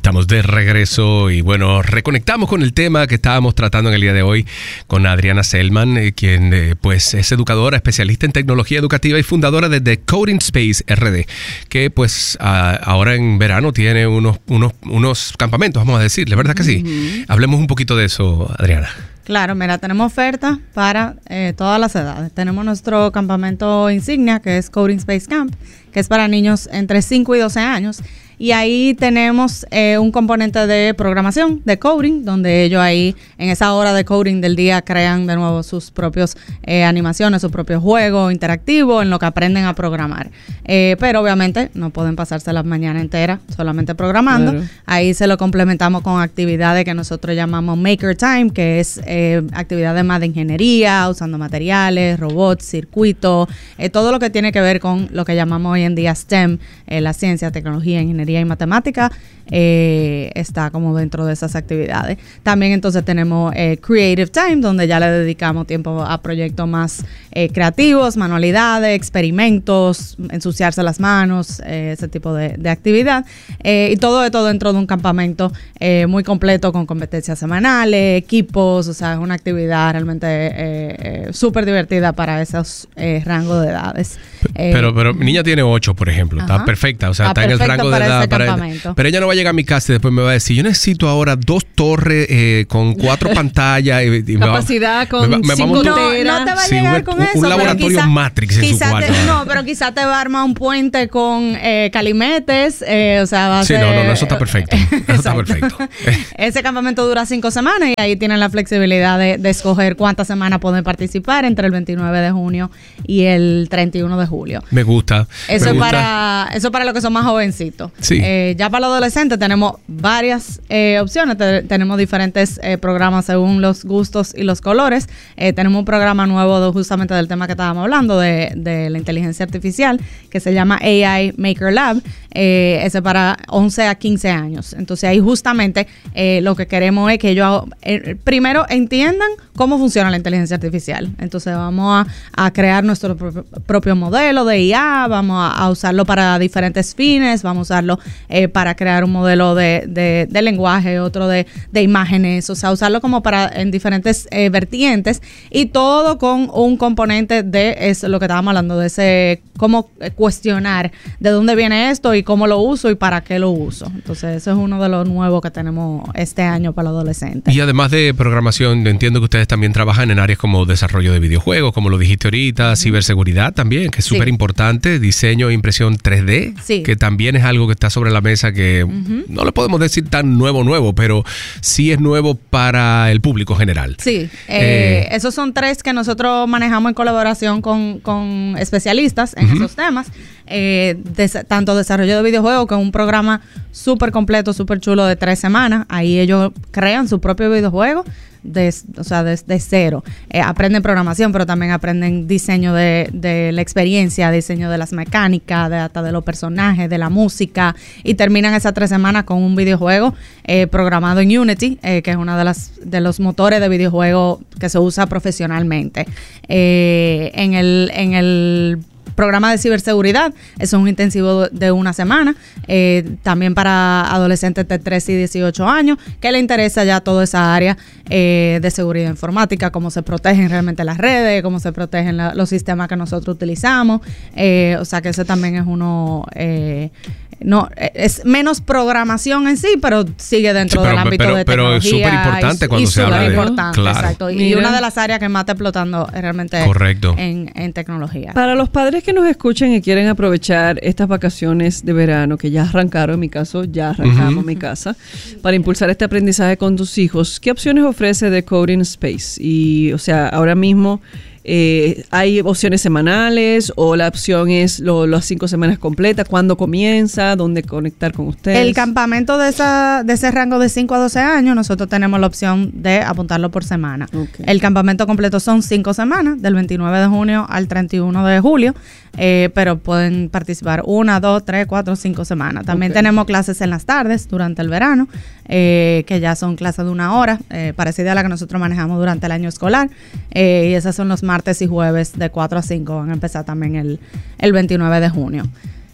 Estamos de regreso y bueno, reconectamos con el tema que estábamos tratando en el día de hoy con Adriana Selman, quien pues es educadora, especialista en tecnología educativa y fundadora de The Coding Space RD, que pues ahora en verano tiene unos campamentos, vamos a decirle, ¿verdad que sí? Hablemos un poquito de eso, Adriana. Claro, mira, tenemos ofertas para todas las edades. Tenemos nuestro campamento insignia, que es Coding Space Camp, que es para niños entre 5 y 12 años. Y ahí tenemos un componente de programación, de coding, donde ellos ahí, en esa hora de coding del día, crean de nuevo sus propios animaciones, sus propios juegos interactivos en lo que aprenden a programar. Pero obviamente no pueden pasarse la mañana entera solamente programando. Claro. Ahí se lo complementamos con actividades que nosotros llamamos Maker Time, que es actividades más de ingeniería, usando materiales, robots, circuitos, todo lo que tiene que ver con lo que llamamos hoy en día STEM, la ciencia, tecnología, ingeniería y matemática, está como dentro de esas actividades. También entonces tenemos Creative Time, donde ya le dedicamos tiempo a proyectos más creativos, manualidades, experimentos, ensuciarse las manos, ese tipo de actividad. Y todo esto dentro de un campamento muy completo con competencias semanales, equipos, o sea, es una actividad realmente súper divertida para esos rangos de edades. Pero mi niña tiene 8, por ejemplo, está perfecta, o sea, está en el rango de edad pero ella no va a llegar a mi casa y después me va a decir, yo necesito ahora 2 torres con 4 pantallas y capacidad con 5 teras. No te va a llegar con eso. Un laboratorio Matrix en su cuarto. Pero quizás te va a armar un puente con calimetes, o sea, va a ser... No, eso está perfecto. Eso está perfecto. Ese campamento dura 5 semanas y ahí tienen la flexibilidad de escoger cuántas semanas pueden participar entre el 29 de junio y el 31 de julio. Me gusta. Eso es para los que son más jovencitos. Sí. Ya para los adolescentes tenemos varias opciones. Tenemos diferentes programas según los gustos y los colores. Tenemos un programa nuevo justamente del tema que estábamos hablando, de la inteligencia artificial, que se llama AI Maker Lab. Ese para 11 a 15 años. Entonces ahí justamente lo que queremos es que ellos primero entiendan cómo funciona la inteligencia artificial. Entonces vamos a crear nuestro propio modelo de IA, vamos a usarlo para diferentes fines, vamos a usarlo para crear un modelo de lenguaje, otro de imágenes, o sea, usarlo como en diferentes vertientes, y todo con un componente de eso, lo que estábamos hablando, de ese cómo cuestionar de dónde viene esto y cómo lo uso y para qué lo uso. Entonces eso es uno de los nuevos que tenemos este año para los adolescentes. Y además de programación, entiendo que ustedes también trabajan en áreas como desarrollo de videojuegos, como lo dijiste ahorita, ciberseguridad también, que es súper importante, diseño e impresión 3D, que también es algo que está sobre la mesa, que no le podemos decir tan nuevo, pero sí es nuevo para el público general. Sí, esos son 3 que nosotros manejamos en colaboración con especialistas en esos temas, tanto desarrollo de videojuegos, que es un programa súper completo, súper chulo de 3 semanas. Ahí ellos crean su propio videojuego desde cero. Aprenden programación, pero también aprenden diseño de la experiencia, diseño de las mecánicas, hasta de los personajes, de la música, y terminan esas 3 semanas con un videojuego programado en Unity, que es uno de los motores de videojuego que se usa profesionalmente. En el programa de ciberseguridad, eso es un intensivo de 1 semana, también para adolescentes de 13 y 18 años, que le interesa ya toda esa área de seguridad informática, cómo se protegen realmente las redes, cómo se protegen los sistemas que nosotros utilizamos, o sea que ese también es uno... no, es menos programación en sí, pero sigue dentro del ámbito de tecnología. Pero es súper importante cuando se habla de... Claro. Exacto. Y una de las áreas que más está explotando es realmente en tecnología. Para los padres que nos escuchen y quieren aprovechar estas vacaciones de verano, que ya arrancaron, en mi caso, ya arrancamos mi casa, para impulsar este aprendizaje con tus hijos, ¿qué opciones ofrece The Coding Space? Y, o sea, ahora mismo... ¿hay opciones semanales o la opción es las 5 semanas completas? ¿Cuándo comienza? ¿Dónde conectar con ustedes? El campamento de ese rango de 5 a 12 años, nosotros tenemos la opción de apuntarlo por semana. Okay. El campamento completo son 5 semanas, del 29 de junio al 31 de julio, pero pueden participar 1, 2, 3, 4, 5 semanas. También tenemos clases en las tardes durante el verano, que ya son clases de 1 hora, parecida a la que nosotros manejamos durante el año escolar, y esas son los martes y jueves de 4 a 5, van a empezar también el 29 de junio.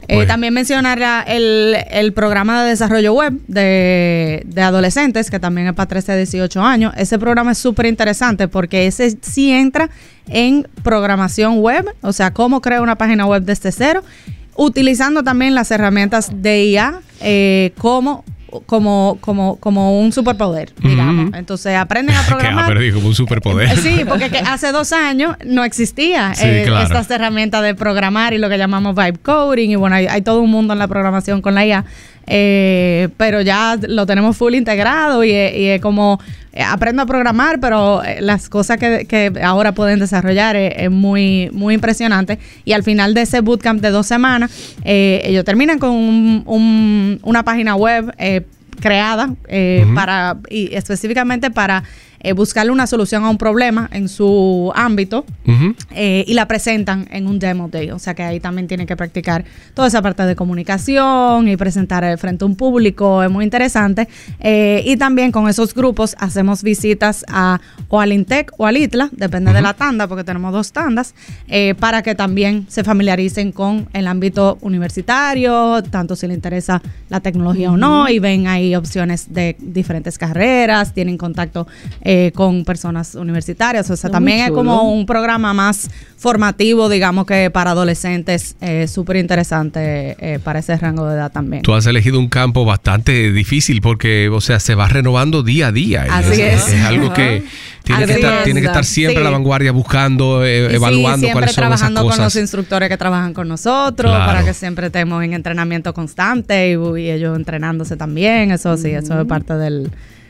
También mencionar el programa de desarrollo web de adolescentes, que también es para 13 a 18 años. Ese programa es súper interesante porque ese sí entra en programación web, o sea, cómo crear una página web desde cero, utilizando también las herramientas de IA como un superpoder, digamos. Entonces aprenden a programar. Pero dijo un superpoder. Sí, porque hace 2 años no existía claro, estas herramientas de programar y lo que llamamos vibe coding, y bueno, hay todo un mundo en la programación con la IA, pero ya lo tenemos full integrado y es como aprendo a programar, pero las cosas que ahora pueden desarrollar es muy, muy impresionante. Y al final de ese bootcamp de 2 semanas, ellos terminan con una página web creada y específicamente para buscarle una solución a un problema en su ámbito, y la presentan en un demo day. O sea que ahí también tienen que practicar toda esa parte de comunicación y presentar frente a un público. Es muy interesante. Y también con esos grupos hacemos visitas o al INTEC o al ITLA, depende de la tanda, porque tenemos 2 tandas, para que también se familiaricen con el ámbito universitario, tanto si les interesa la tecnología o no, y ven ahí opciones de diferentes carreras, tienen contacto con personas universitarias. O sea, también es como un programa más formativo, digamos, que para adolescentes, súper interesante para ese rango de edad también. Tú has elegido un campo bastante difícil porque, o sea, se va renovando día a día. Así es. Es algo que tiene que estar siempre a la vanguardia, buscando, evaluando cuáles son esas cosas. Trabajando con los instructores que trabajan con nosotros, para que siempre estemos en entrenamiento constante y ellos entrenándose también. Eso sí, eso es parte de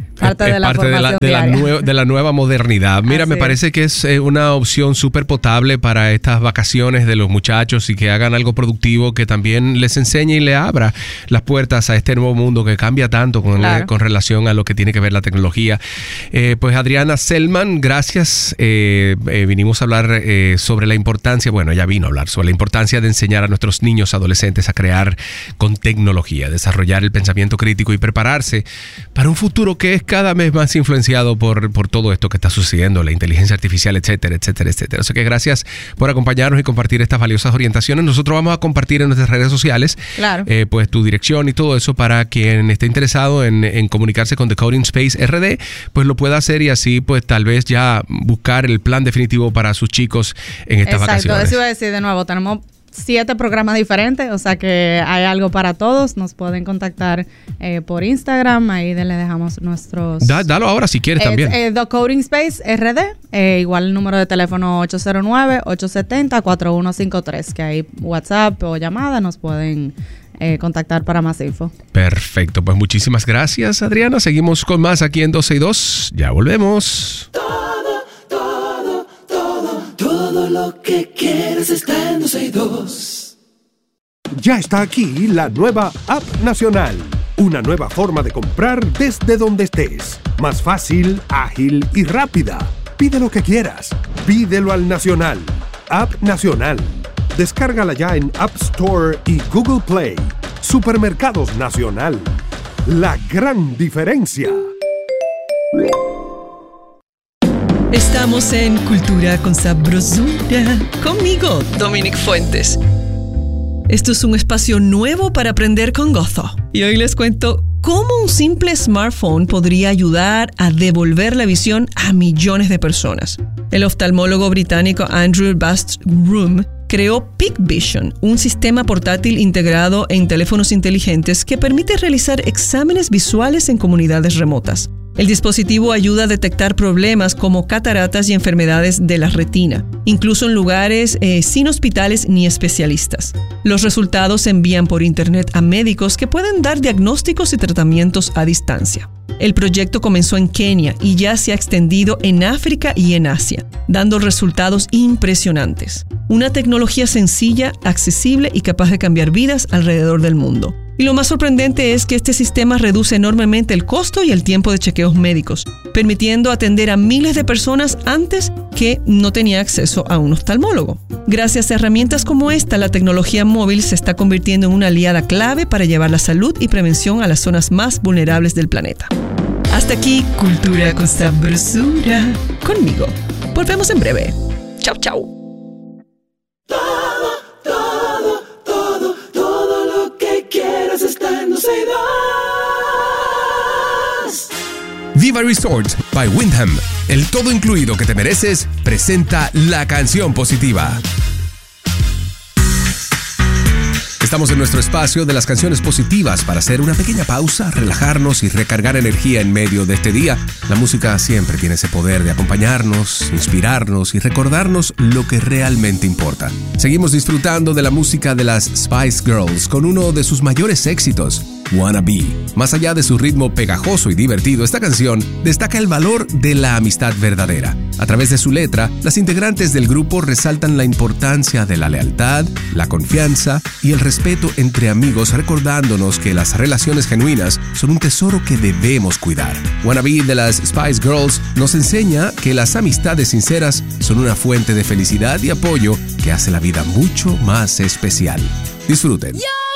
la nueva modernidad. Mira, me parece que es una opción súper potable para estas vacaciones de los muchachos y que hagan algo productivo que también les enseñe y le abra las puertas a este nuevo mundo que cambia tanto con relación a lo que tiene que ver la tecnología. Pues Adriana Selman, gracias. Vinimos a hablar sobre la importancia, ella vino a hablar sobre la importancia de enseñar a nuestros niños adolescentes a crear con tecnología, desarrollar el pensamiento crítico y prepararse para un futuro que es cada vez más influenciado por todo esto que está sucediendo, la inteligencia artificial, etcétera, etcétera, etcétera. O sea que gracias por acompañarnos y compartir estas valiosas orientaciones. Nosotros vamos a compartir en nuestras redes sociales pues tu dirección y todo eso para quien esté interesado en comunicarse con The Coding Space RD, pues lo pueda hacer y así pues tal vez ya buscar el plan definitivo para sus chicos en estas vacaciones. Exacto, eso iba a decir de nuevo, tenemos 7 programas diferentes, o sea que hay algo para todos. Nos pueden contactar por Instagram, ahí le dejamos nuestros... Dalo ahora si quieres también. The Coding Space RD, igual el número de teléfono 809-870-4153, que ahí WhatsApp o llamada nos pueden contactar para más info. Perfecto, pues muchísimas gracias, Adriana. Seguimos con más aquí en 12 y 2. Ya volvemos. Todo lo que quieres está en 12 y 2. Ya está aquí la nueva App Nacional. Una nueva forma de comprar desde donde estés. Más fácil, ágil y rápida. Pide lo que quieras. Pídelo al Nacional. App Nacional. Descárgala ya en App Store y Google Play. Supermercados Nacional. La gran diferencia. Estamos en Cultura con Sabrosura. Conmigo, Dominic Fuentes. Esto es un espacio nuevo para aprender con gozo. Y hoy les cuento cómo un simple smartphone podría ayudar a devolver la visión a millones de personas. El oftalmólogo británico Andrew Bastrom creó Peak Vision, un sistema portátil integrado en teléfonos inteligentes que permite realizar exámenes visuales en comunidades remotas. El dispositivo ayuda a detectar problemas como cataratas y enfermedades de la retina, incluso en lugares sin hospitales ni especialistas. Los resultados se envían por internet a médicos que pueden dar diagnósticos y tratamientos a distancia. El proyecto comenzó en Kenia y ya se ha extendido en África y en Asia, dando resultados impresionantes. Una tecnología sencilla, accesible y capaz de cambiar vidas alrededor del mundo. Y lo más sorprendente es que este sistema reduce enormemente el costo y el tiempo de chequeos médicos, permitiendo atender a miles de personas antes que no tenía acceso a un oftalmólogo. Gracias a herramientas como esta, la tecnología móvil se está convirtiendo en una aliada clave para llevar la salud y prevención a las zonas más vulnerables del planeta. Hasta aquí, Cultura con Sabrosura. Conmigo. Volvemos en breve. Chau, chau. Todo 12 y 2. Viva Resort by Wyndham, el todo incluido que te mereces, presenta la canción positiva. Estamos en nuestro espacio de las canciones positivas para hacer una pequeña pausa, relajarnos y recargar energía en medio de este día. La música siempre tiene ese poder de acompañarnos, inspirarnos y recordarnos lo que realmente importa. Seguimos disfrutando de la música de las Spice Girls con uno de sus mayores éxitos, Wanna Be. Más allá de su ritmo pegajoso y divertido, esta canción destaca el valor de la amistad verdadera. A través de su letra, las integrantes del grupo resaltan la importancia de la lealtad, la confianza y el respeto entre amigos, recordándonos que las relaciones genuinas son un tesoro que debemos cuidar. Wanna Be de las Spice Girls nos enseña que las amistades sinceras son una fuente de felicidad y apoyo que hace la vida mucho más especial. Disfruten.